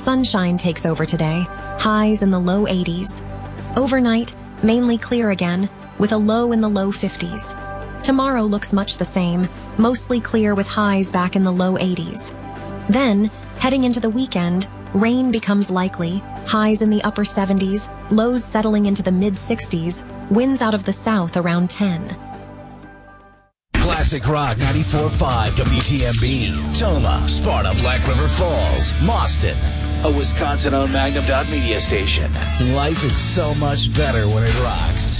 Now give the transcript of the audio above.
Sunshine takes over today, highs in the low 80s. Overnight, mainly clear again, with a low in the low 50s. Tomorrow looks much the same, mostly clear with highs back in the low 80s. Then, heading into the weekend, rain becomes likely, highs in the upper 70s, lows settling into the mid-60s, winds out of the south around 10. Classic Rock 94.5 WTMB, Toma, Sparta, Black River Falls, Mauston, a Wisconsin-owned Magnum Media station. Life is so much better when it rocks.